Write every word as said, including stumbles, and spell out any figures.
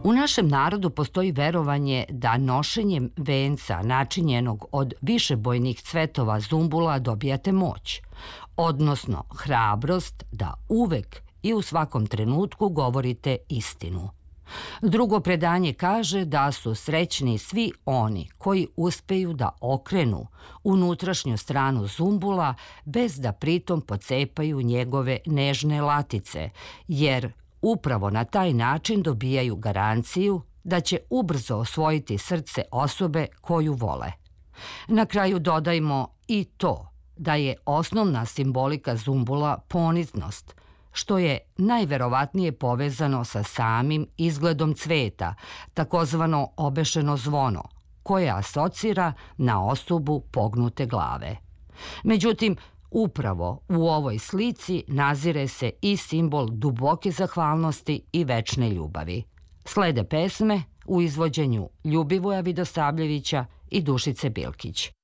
U našem narodu postoji verovanje da nošenjem venca načinjenog od višebojnih cvetova zumbula dobijate moć, odnosno hrabrost da uvek i u svakom trenutku govorite istinu. Drugo predanje kaže da su srećni svi oni koji uspeju da okrenu unutrašnju stranu zumbula bez da pritom pocepaju njegove nežne latice, jer upravo na taj način dobijaju garanciju da će ubrzo osvojiti srce osobe koju vole. Na kraju dodajmo i to da je osnovna simbolika zumbula poniznost, što je najverovatnije povezano sa samim izgledom cveta, takozvano obešeno zvono, koje asocira na osobu pognute glave. Međutim, upravo u ovoj slici nazire se i simbol duboke zahvalnosti i večne ljubavi. Slede pesme u izvođenju Ljubivoja Vidosavljevića i Dušice Bilkić.